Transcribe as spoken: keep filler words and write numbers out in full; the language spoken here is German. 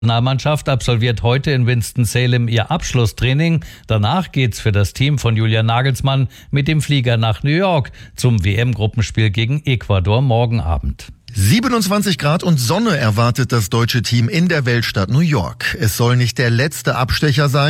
Nationalmannschaft absolviert heute in Winston-Salem ihr Abschlusstraining. Danach geht's für das Team von Julian Nagelsmann mit dem Flieger nach New York zum W M-Gruppenspiel gegen Ecuador morgen Abend. siebenundzwanzig Grad und Sonne erwartet das deutsche Team in der Weltstadt New York. Es soll nicht der letzte Abstecher sein.